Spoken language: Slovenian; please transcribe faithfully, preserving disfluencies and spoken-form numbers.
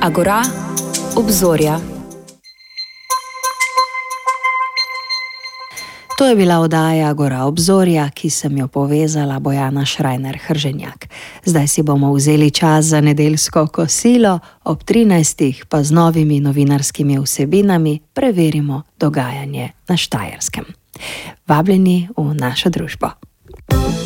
Agora, obzorja. To je bila oddaja Agora obzorja, ki sem jo povezala Bojana Šrajner-Hrženjak. Zdaj si bomo vzeli čas za nedeljsko kosilo, ob trinajstih pa z novimi novinarskimi vsebinami preverimo dogajanje na Štajerskem. Vabljeni v našo družbo.